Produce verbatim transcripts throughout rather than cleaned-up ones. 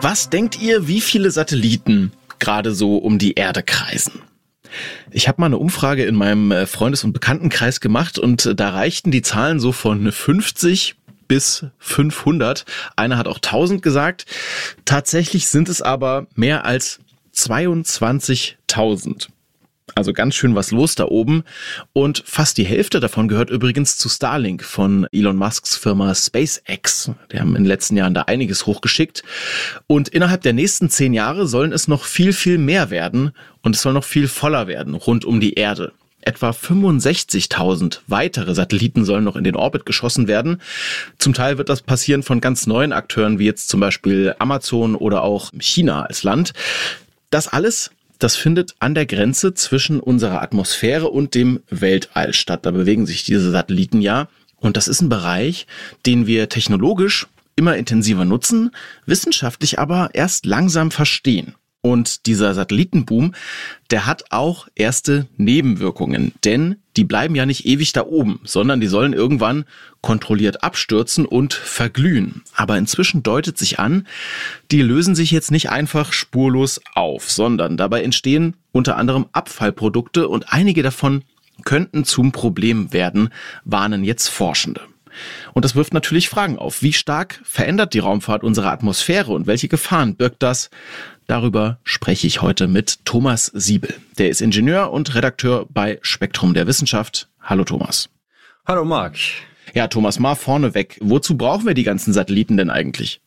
Was denkt ihr, wie viele Satelliten gerade so um die Erde kreisen? Ich habe mal eine Umfrage in meinem Freundes- und Bekanntenkreis gemacht und da reichten die Zahlen so von fünfzig bis fünfhundert. Einer hat auch tausend gesagt. Tatsächlich sind es aber mehr als zweiundzwanzigtausend. Also ganz schön was los da oben. Und fast die Hälfte davon gehört übrigens zu Starlink von Elon Musks Firma SpaceX. Die haben in den letzten Jahren da einiges hochgeschickt. Und innerhalb der nächsten zehn Jahre sollen es noch viel, viel mehr werden. Und es soll noch viel voller werden rund um die Erde. Etwa fünfundsechzigtausend weitere Satelliten sollen noch in den Orbit geschossen werden. Zum Teil wird das passieren von ganz neuen Akteuren, wie jetzt zum Beispiel Amazon oder auch China als Land. Das alles, das findet an der Grenze zwischen unserer Atmosphäre und dem Weltall statt. Da bewegen sich diese Satelliten ja. Und das ist ein Bereich, den wir technologisch immer intensiver nutzen, wissenschaftlich aber erst langsam verstehen. Und dieser Satellitenboom, der hat auch erste Nebenwirkungen, denn die bleiben ja nicht ewig da oben, sondern die sollen irgendwann kontrolliert abstürzen und verglühen. Aber inzwischen deutet sich an, die lösen sich jetzt nicht einfach spurlos auf, sondern dabei entstehen unter anderem Abfallprodukte und einige davon könnten zum Problem werden, warnen jetzt Forschende. Und das wirft natürlich Fragen auf. Wie stark verändert die Raumfahrt unsere Atmosphäre und welche Gefahren birgt das? Darüber spreche ich heute mit Thomas Siebel. Der ist Ingenieur und Redakteur bei Spektrum der Wissenschaft. Hallo Thomas. Hallo Marc. Ja, Thomas, mal vorneweg. Wozu brauchen wir die ganzen Satelliten denn eigentlich?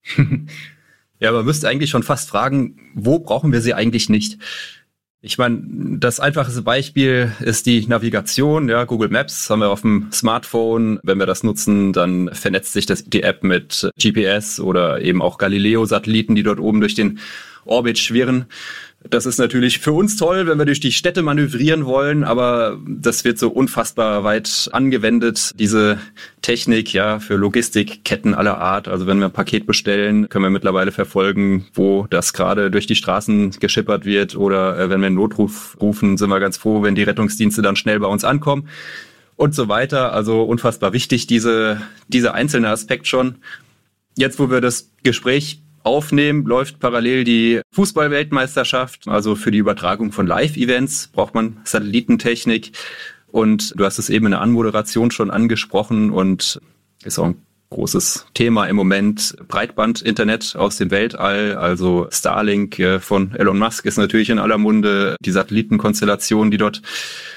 Ja, man müsste eigentlich schon fast fragen, wo brauchen wir sie eigentlich nicht? Ich meine, das einfachste Beispiel ist die Navigation. Ja, Google Maps haben wir auf dem Smartphone. Wenn wir das nutzen, dann vernetzt sich das, die App mit G P S oder eben auch Galileo-Satelliten, die dort oben durch den Orbit schwirren. Das ist natürlich für uns toll, wenn wir durch die Städte manövrieren wollen, aber das wird so unfassbar weit angewendet, diese Technik, ja, für Logistikketten aller Art. Also wenn wir ein Paket bestellen, können wir mittlerweile verfolgen, wo das gerade durch die Straßen geschippert wird, oder äh, wenn wir einen Notruf rufen, sind wir ganz froh, wenn die Rettungsdienste dann schnell bei uns ankommen und so weiter. Also unfassbar wichtig, diese, dieser einzelne Aspekt schon. Jetzt, wo wir das Gespräch aufnehmen, läuft parallel die Fußball-Weltmeisterschaft. Also für die Übertragung von Live-Events braucht man Satellitentechnik. Und du hast es eben in der Anmoderation schon angesprochen und ist auch ein großes Thema im Moment. Breitband-Internet aus dem Weltall, also Starlink von Elon Musk ist natürlich in aller Munde. Die Satellitenkonstellation, die dort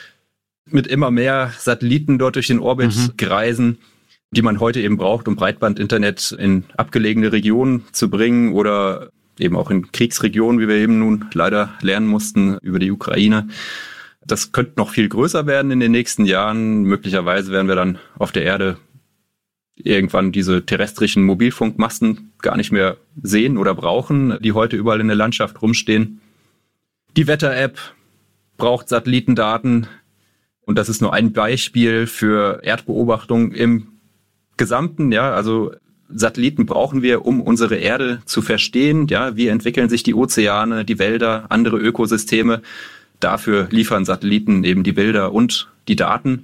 mit immer mehr Satelliten dort durch den Orbit mhm. kreisen, die man heute eben braucht, um Breitband-Internet in abgelegene Regionen zu bringen oder eben auch in Kriegsregionen, wie wir eben nun leider lernen mussten über die Ukraine. Das könnte noch viel größer werden in den nächsten Jahren. Möglicherweise werden wir dann auf der Erde irgendwann diese terrestrischen Mobilfunkmasten gar nicht mehr sehen oder brauchen, die heute überall in der Landschaft rumstehen. Die Wetter-App braucht Satellitendaten und das ist nur ein Beispiel für Erdbeobachtung im Gesamten, ja, also Satelliten brauchen wir, um unsere Erde zu verstehen, ja, wie entwickeln sich die Ozeane, die Wälder, andere Ökosysteme. Dafür liefern Satelliten eben die Bilder und die Daten.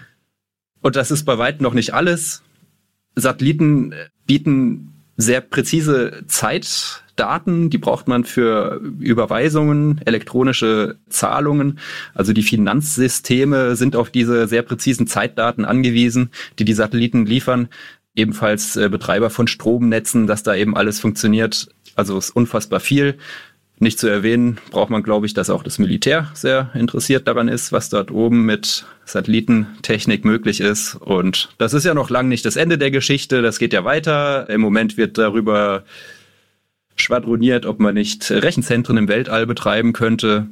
Und das ist bei weitem noch nicht alles. Satelliten bieten sehr präzise Zeitdaten, die braucht man für Überweisungen, elektronische Zahlungen. Also die Finanzsysteme sind auf diese sehr präzisen Zeitdaten angewiesen, die die Satelliten liefern. Ebenfalls äh, Betreiber von Stromnetzen, dass da eben alles funktioniert. Also ist unfassbar viel. Nicht zu erwähnen braucht man, glaube ich, dass auch das Militär sehr interessiert daran ist, was dort oben mit Satellitentechnik möglich ist. Und das ist ja noch lange nicht das Ende der Geschichte. Das geht ja weiter. Im Moment wird darüber schwadroniert, ob man nicht Rechenzentren im Weltall betreiben könnte,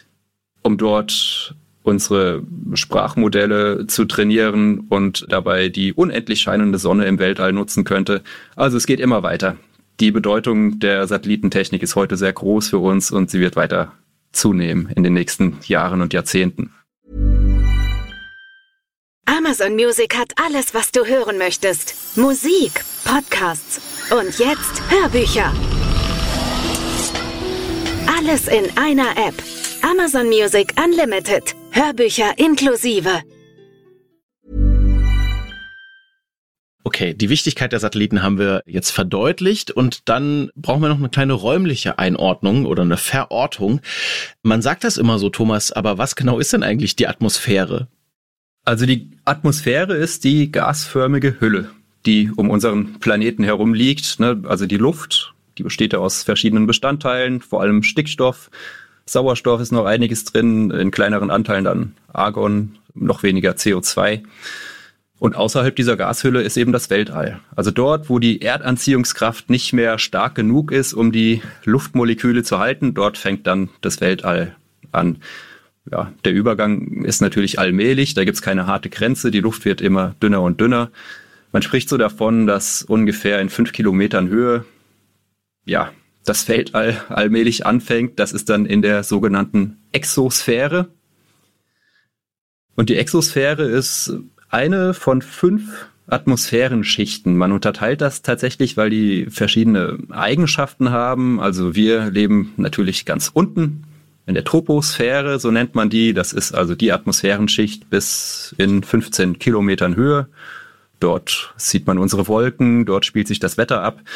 um dort unsere Sprachmodelle zu trainieren und dabei die unendlich scheinende Sonne im Weltall nutzen könnte. Also es geht immer weiter. Die Bedeutung der Satellitentechnik ist heute sehr groß für uns und sie wird weiter zunehmen in den nächsten Jahren und Jahrzehnten. Amazon Music hat alles, was du hören möchtest. Musik, Podcasts und jetzt Hörbücher. Alles in einer App. Amazon Music Unlimited. Hörbücher inklusive. Okay, die Wichtigkeit der Satelliten haben wir jetzt verdeutlicht und dann brauchen wir noch eine kleine räumliche Einordnung oder eine Verortung. Man sagt das immer so, Thomas, aber was genau ist denn eigentlich die Atmosphäre? Also die Atmosphäre ist die gasförmige Hülle, die um unseren Planeten herum liegt. Ne? Also die Luft, die besteht ja aus verschiedenen Bestandteilen, vor allem Stickstoff. Sauerstoff ist noch einiges drin, in kleineren Anteilen dann Argon, noch weniger C O zwei. Und außerhalb dieser Gashülle ist eben das Weltall. Also dort, wo die Erdanziehungskraft nicht mehr stark genug ist, um die Luftmoleküle zu halten, dort fängt dann das Weltall an. Ja, der Übergang ist natürlich allmählich, da gibt es keine harte Grenze, die Luft wird immer dünner und dünner. Man spricht so davon, dass ungefähr in fünf Kilometern Höhe, ja, das Weltall allmählich anfängt. Das ist dann in der sogenannten Exosphäre. Und die Exosphäre ist eine von fünf Atmosphärenschichten. Man unterteilt das tatsächlich, weil die verschiedene Eigenschaften haben. Also wir leben natürlich ganz unten in der Troposphäre, so nennt man die. Das ist also die Atmosphärenschicht bis in fünfzehn Kilometern Höhe. Dort sieht man unsere Wolken, dort spielt sich das Wetter ab.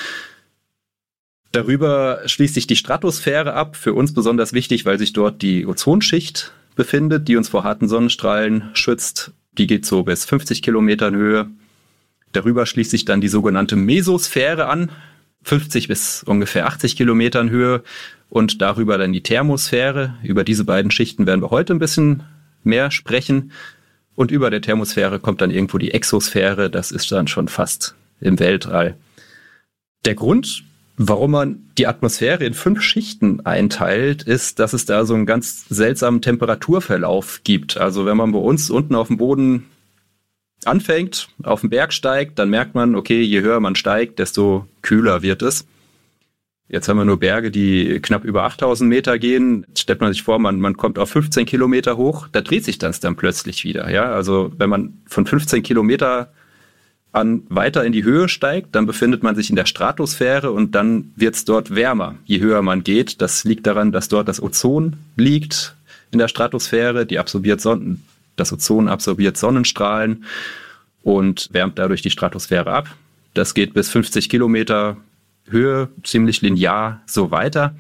Darüber schließt sich die Stratosphäre ab, für uns besonders wichtig, weil sich dort die Ozonschicht befindet, die uns vor harten Sonnenstrahlen schützt. Die geht so bis fünfzig Kilometern Höhe. Darüber schließt sich dann die sogenannte Mesosphäre an, fünfzig bis ungefähr achtzig Kilometern Höhe. Und darüber dann die Thermosphäre. Über diese beiden Schichten werden wir heute ein bisschen mehr sprechen. Und über der Thermosphäre kommt dann irgendwo die Exosphäre. Das ist dann schon fast im Weltall. Der Grund, warum man die Atmosphäre in fünf Schichten einteilt, ist, dass es da so einen ganz seltsamen Temperaturverlauf gibt. Also wenn man bei uns unten auf dem Boden anfängt, auf den Berg steigt, dann merkt man, okay, je höher man steigt, desto kühler wird es. Jetzt haben wir nur Berge, die knapp über achttausend Meter gehen. Jetzt stellt man sich vor, man, man kommt auf fünfzehn Kilometer hoch, da dreht sich das dann plötzlich wieder. Ja? Also wenn man von fünfzehn Kilometer an weiter in die Höhe steigt, dann befindet man sich in der Stratosphäre und dann wird es dort wärmer, je höher man geht. Das liegt daran, dass dort das Ozon liegt in der Stratosphäre. Die absorbiert Sonnen, das Ozon absorbiert Sonnenstrahlen und wärmt dadurch die Stratosphäre ab. Das geht bis fünfzig Kilometer Höhe, ziemlich linear so weiter.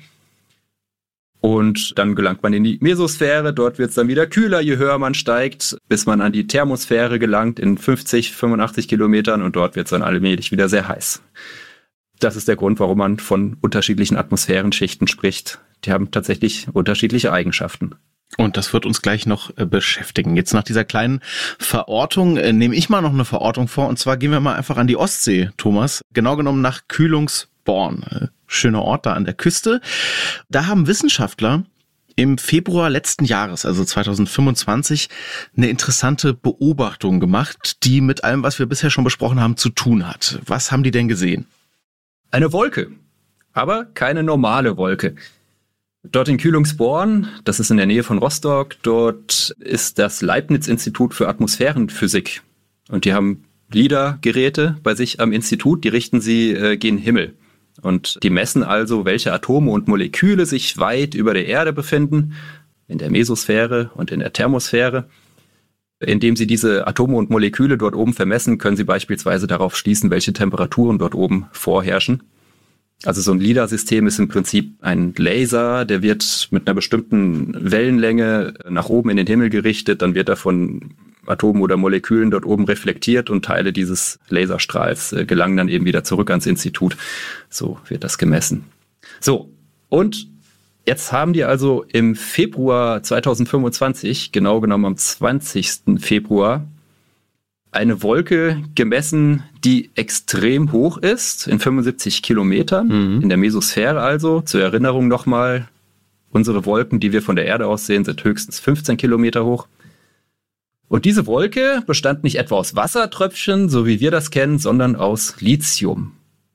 Und dann gelangt man in die Mesosphäre, dort wird es dann wieder kühler, je höher man steigt, bis man an die Thermosphäre gelangt in fünfzig, fünfundachtzig Kilometern und dort wird es dann allmählich wieder sehr heiß. Das ist der Grund, warum man von unterschiedlichen Atmosphärenschichten spricht. Die haben tatsächlich unterschiedliche Eigenschaften. Und das wird uns gleich noch äh, beschäftigen. Jetzt nach dieser kleinen Verortung äh, nehme ich mal noch eine Verortung vor. Und zwar gehen wir mal einfach an die Ostsee, Thomas. Genau genommen nach Kühlungsborn. Äh, schöner Ort da an der Küste. Da haben Wissenschaftler im Februar letzten Jahres, also zwanzig fünfundzwanzig, eine interessante Beobachtung gemacht, die mit allem, was wir bisher schon besprochen haben, zu tun hat. Was haben die denn gesehen? Eine Wolke, aber keine normale Wolke. Dort in Kühlungsborn, das ist in der Nähe von Rostock, dort ist das Leibniz-Institut für Atmosphärenphysik. Und die haben LIDAR-Geräte bei sich am Institut, die richten sie äh, gen Himmel. Und die messen also, welche Atome und Moleküle sich weit über der Erde befinden, in der Mesosphäre und in der Thermosphäre. Indem sie diese Atome und Moleküle dort oben vermessen, können sie beispielsweise darauf schließen, welche Temperaturen dort oben vorherrschen. Also so ein LIDAR-System ist im Prinzip ein Laser, der wird mit einer bestimmten Wellenlänge nach oben in den Himmel gerichtet, dann wird er von Atomen oder Molekülen dort oben reflektiert und Teile dieses Laserstrahls äh, gelangen dann eben wieder zurück ans Institut. So wird das gemessen. So, und jetzt haben die also im Februar zwanzig fünfundzwanzig, genau genommen am zwanzigsten Februar, eine Wolke gemessen, die extrem hoch ist, in fünfundsiebzig Kilometern, mhm. in der Mesosphäre also. Zur Erinnerung nochmal, unsere Wolken, die wir von der Erde aus sehen, sind höchstens fünfzehn Kilometer hoch. Und diese Wolke bestand nicht etwa aus Wassertröpfchen, so wie wir das kennen, sondern aus Lithium.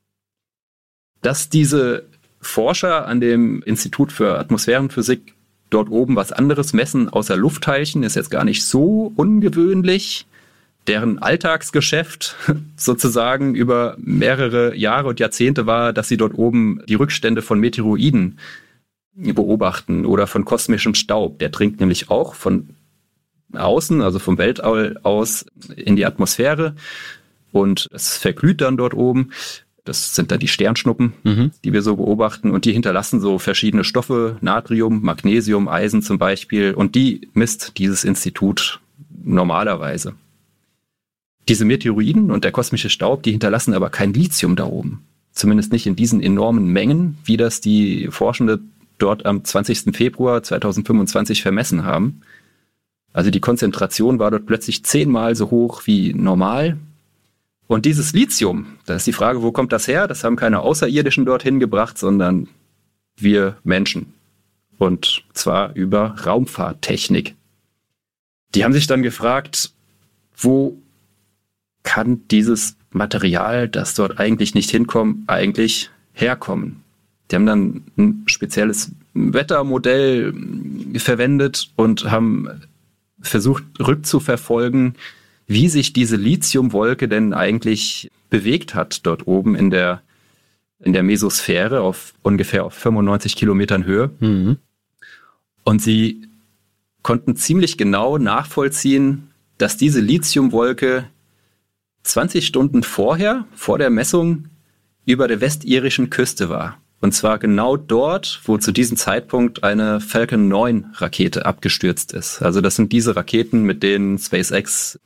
Dass diese Forscher an dem Institut für Atmosphärenphysik dort oben was anderes messen außer Luftteilchen, ist jetzt gar nicht so ungewöhnlich. Deren Alltagsgeschäft sozusagen über mehrere Jahre und Jahrzehnte war, dass sie dort oben die Rückstände von Meteoroiden beobachten oder von kosmischem Staub. Der dringt nämlich auch von außen, also vom Weltall aus, in die Atmosphäre. und es verglüht dann dort oben. Das sind dann die Sternschnuppen, mhm. die wir so beobachten. Und die hinterlassen so verschiedene Stoffe, Natrium, Magnesium, Eisen zum Beispiel. Und die misst dieses Institut normalerweise. Diese Meteoroiden und der kosmische Staub, die hinterlassen aber kein Lithium da oben. Zumindest nicht in diesen enormen Mengen, wie das die Forschende dort am zwanzigsten Februar zweitausendfünfundzwanzig vermessen haben. Also die Konzentration war dort plötzlich zehnmal so hoch wie normal. Und dieses Lithium, da ist die Frage, wo kommt das her? Das haben keine Außerirdischen dorthin gebracht, sondern wir Menschen. Und zwar über Raumfahrttechnik. Die haben sich dann gefragt, wo kann dieses Material, das dort eigentlich nicht hinkommt, eigentlich herkommen? Die haben dann ein spezielles Wettermodell verwendet und haben versucht rückzuverfolgen, wie sich diese Lithiumwolke denn eigentlich bewegt hat dort oben in der, in der Mesosphäre auf ungefähr auf fünfundneunzig Kilometern Höhe. Mhm. Und sie konnten ziemlich genau nachvollziehen, dass diese Lithiumwolke zwanzig Stunden vorher, vor der Messung, über der westirischen Küste war. Und zwar genau dort, wo zu diesem Zeitpunkt eine Falcon neun Rakete abgestürzt ist. Also das sind diese Raketen, mit denen SpaceX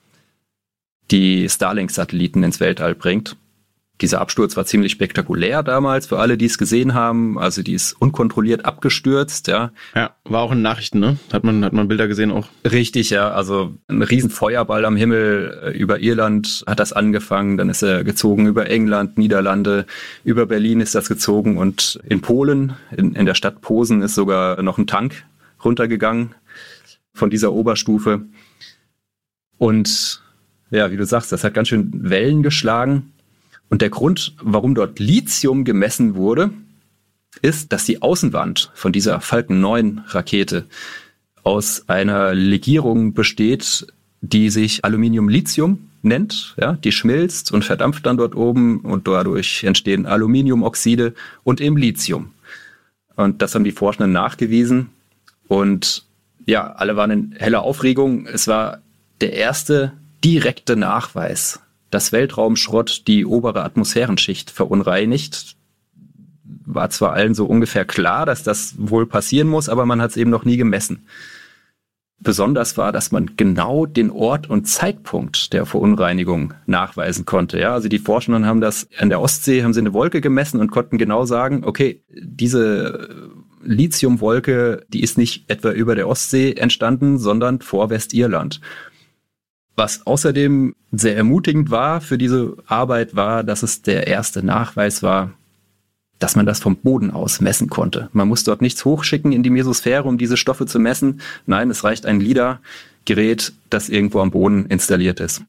die Starlink-Satelliten ins Weltall bringt. Dieser Absturz war ziemlich spektakulär damals für alle, die es gesehen haben. Also die ist unkontrolliert abgestürzt, ja. Ja, war auch in Nachrichten, ne? Hat man, hat man Bilder gesehen auch. Richtig, ja. Also ein riesen Feuerball am Himmel. Über Irland hat das angefangen. Dann ist er gezogen über England, Niederlande. Über Berlin ist das gezogen. Und in Polen, in, in der Stadt Posen, ist sogar noch ein Tank runtergegangen von dieser Oberstufe. Und ja, wie du sagst, das hat ganz schön Wellen geschlagen. Und der Grund, warum dort Lithium gemessen wurde, ist, dass die Außenwand von dieser Falcon neun Rakete aus einer Legierung besteht, die sich Aluminium-Lithium nennt. Ja, die schmilzt und verdampft dann dort oben und dadurch entstehen Aluminiumoxide und eben Lithium. Und das haben die Forschenden nachgewiesen. Und ja, alle waren in heller Aufregung. Es war der erste direkte Nachweis, dass Weltraumschrott die obere Atmosphärenschicht verunreinigt. War zwar allen so ungefähr klar, dass das wohl passieren muss, aber man hat es eben noch nie gemessen. Besonders war, dass man genau den Ort und Zeitpunkt der Verunreinigung nachweisen konnte. Ja, also die Forschenden haben das an der Ostsee, haben sie eine Wolke gemessen und konnten genau sagen, okay, diese Lithiumwolke, die ist nicht etwa über der Ostsee entstanden, sondern vor Westirland. Was außerdem sehr ermutigend war für diese Arbeit, war, dass es der erste Nachweis war, dass man das vom Boden aus messen konnte. Man muss dort nichts hochschicken in die Mesosphäre, um diese Stoffe zu messen. Nein, es reicht ein LiDAR-Gerät, das irgendwo am Boden installiert ist.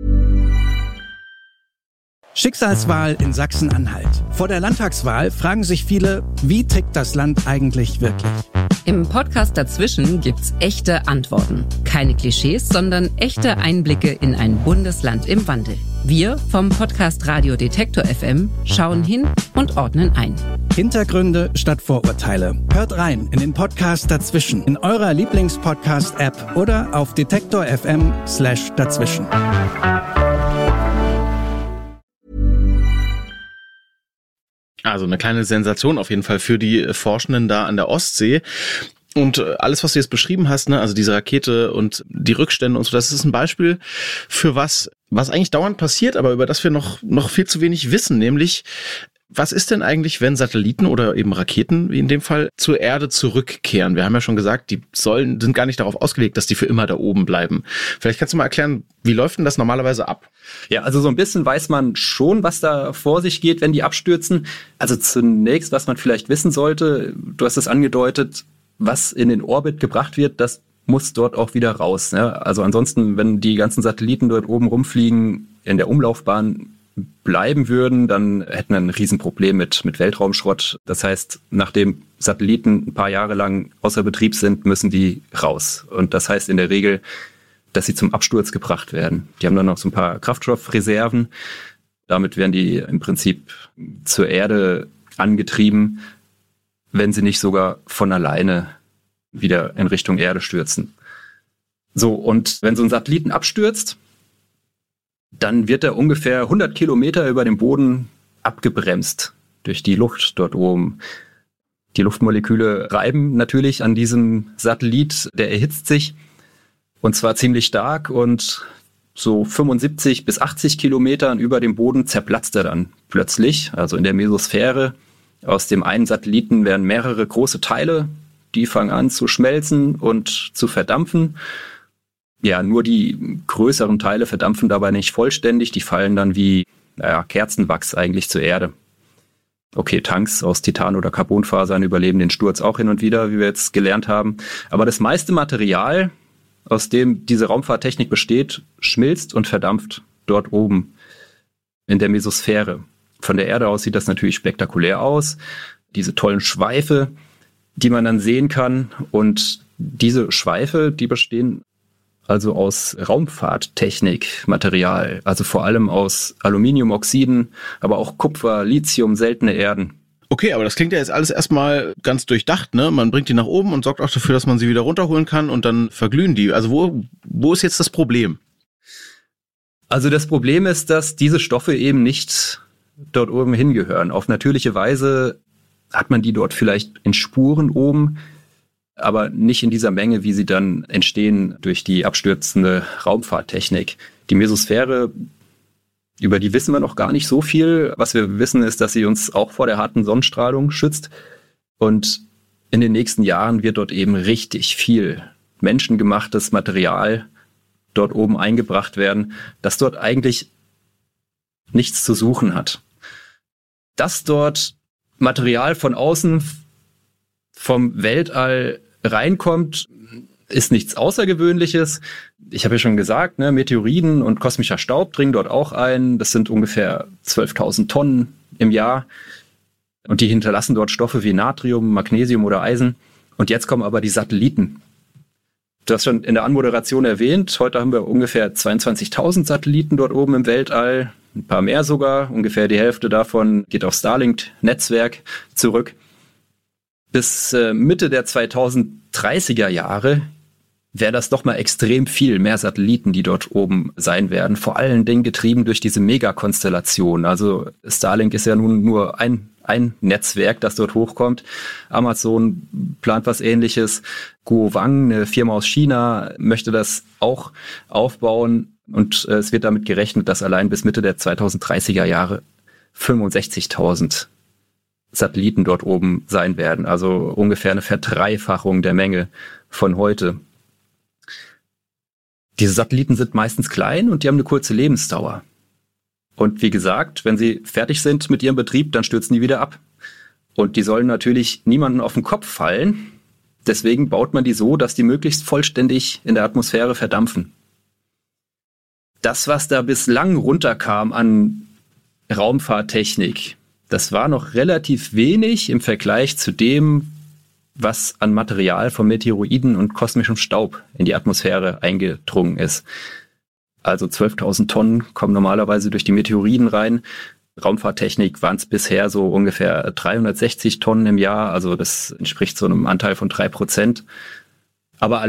Schicksalswahl in Sachsen-Anhalt. Vor der Landtagswahl fragen sich viele, wie tickt das Land eigentlich wirklich? Im Podcast dazwischen gibt's echte Antworten. Keine Klischees, sondern echte Einblicke in ein Bundesland im Wandel. Wir vom Podcast Radio Detektor F M schauen hin und ordnen ein. Hintergründe statt Vorurteile. Hört rein in den Podcast dazwischen in eurer Lieblingspodcast-App oder auf detektor F M slash dazwischen. Also eine kleine Sensation auf jeden Fall für die Forschenden da an der Ostsee. Und alles, was du jetzt beschrieben hast, ne, also diese Rakete und die Rückstände und so, das ist ein Beispiel für was, was eigentlich dauernd passiert, aber über das wir noch, noch viel zu wenig wissen, nämlich was ist denn eigentlich, wenn Satelliten oder eben Raketen, wie in dem Fall, zur Erde zurückkehren? Wir haben ja schon gesagt, die sollen, sind gar nicht darauf ausgelegt, dass die für immer da oben bleiben. Vielleicht kannst du mal erklären, wie läuft denn das normalerweise ab? Ja, also so ein bisschen weiß man schon, was da vor sich geht, wenn die abstürzen. Also zunächst, was man vielleicht wissen sollte, du hast es angedeutet, was in den Orbit gebracht wird, das muss dort auch wieder raus. Ne? Also ansonsten, wenn die ganzen Satelliten dort oben rumfliegen, in der Umlaufbahn bleiben würden, dann hätten wir ein Riesenproblem mit, mit Weltraumschrott. Das heißt, nachdem Satelliten ein paar Jahre lang außer Betrieb sind, müssen die raus. Und das heißt in der Regel, dass sie zum Absturz gebracht werden. Die haben dann noch so ein paar Kraftstoffreserven. Damit werden die im Prinzip zur Erde angetrieben, wenn sie nicht sogar von alleine wieder in Richtung Erde stürzen. So, und wenn so ein Satelliten abstürzt, dann wird er ungefähr hundert Kilometer über dem Boden abgebremst durch die Luft dort oben. Die Luftmoleküle reiben natürlich an diesem Satellit, der erhitzt sich und zwar ziemlich stark und so fünfundsiebzig bis achtzig Kilometern über dem Boden zerplatzt er dann plötzlich, also in der Mesosphäre. Aus dem einen Satelliten werden mehrere große Teile, die fangen an zu schmelzen und zu verdampfen. Ja, nur die größeren Teile verdampfen dabei nicht vollständig, die fallen dann wie naja, Kerzenwachs eigentlich zur Erde. Okay, Tanks aus Titan oder Carbonfasern überleben den Sturz auch hin und wieder, wie wir jetzt gelernt haben. Aber das meiste Material, aus dem diese Raumfahrttechnik besteht, schmilzt und verdampft dort oben in der Mesosphäre. Von der Erde aus sieht das natürlich spektakulär aus. Diese tollen Schweife, die man dann sehen kann. Und diese Schweife, die bestehen also aus Raumfahrttechnikmaterial, also vor allem aus Aluminiumoxiden, aber auch Kupfer, Lithium, seltene Erden. Okay, aber das klingt ja jetzt alles erstmal ganz durchdacht, ne? Man bringt die nach oben und sorgt auch dafür, dass man sie wieder runterholen kann und dann verglühen die. Also wo, wo ist jetzt das Problem? Also das Problem ist, dass diese Stoffe eben nicht dort oben hingehören. Auf natürliche Weise hat man die dort vielleicht in Spuren oben, aber nicht in dieser Menge, wie sie dann entstehen durch die abstürzende Raumfahrttechnik. Die Mesosphäre, über die wissen wir noch gar nicht so viel. Was wir wissen, ist, dass sie uns auch vor der harten Sonnenstrahlung schützt. Und in den nächsten Jahren wird dort eben richtig viel menschengemachtes Material dort oben eingebracht werden, das dort eigentlich nichts zu suchen hat. Dass dort Material von außen vom Weltall reinkommt, ist nichts Außergewöhnliches. Ich habe ja schon gesagt, ne, Meteoriden und kosmischer Staub dringen dort auch ein. Das sind ungefähr zwölftausend Tonnen im Jahr. Und die hinterlassen dort Stoffe wie Natrium, Magnesium oder Eisen. Und jetzt kommen aber die Satelliten. Du hast schon in der Anmoderation erwähnt, heute haben wir ungefähr zweiundzwanzigtausend Satelliten dort oben im Weltall. Ein paar mehr sogar. Ungefähr die Hälfte davon geht auf Starlink-Netzwerk zurück. Bis äh, Mitte der zweitausenddreißiger Jahre wäre das doch mal extrem viel mehr Satelliten, die dort oben sein werden. Vor allen Dingen getrieben durch diese Megakonstellation. Also Starlink ist ja nun nur ein, ein Netzwerk, das dort hochkommt. Amazon plant was Ähnliches. Guowang, eine Firma aus China, möchte das auch aufbauen. Und äh, es wird damit gerechnet, dass allein bis Mitte der zweitausenddreißiger Jahre fünfundsechzigtausend Satelliten dort oben sein werden. Also ungefähr eine Verdreifachung der Menge von heute. Diese Satelliten sind meistens klein und die haben eine kurze Lebensdauer. Und wie gesagt, wenn sie fertig sind mit ihrem Betrieb, dann stürzen die wieder ab. Und die sollen natürlich niemanden auf den Kopf fallen. Deswegen baut man die so, dass die möglichst vollständig in der Atmosphäre verdampfen. Das, was da bislang runterkam an Raumfahrttechnik, das war noch relativ wenig im Vergleich zu dem, was an Material von Meteoroiden und kosmischem Staub in die Atmosphäre eingedrungen ist. Also zwölftausend Tonnen kommen normalerweise durch die Meteoroiden rein. Raumfahrttechnik waren es bisher so ungefähr dreihundertsechzig Tonnen im Jahr. Also das entspricht so einem Anteil von drei Prozent. Aber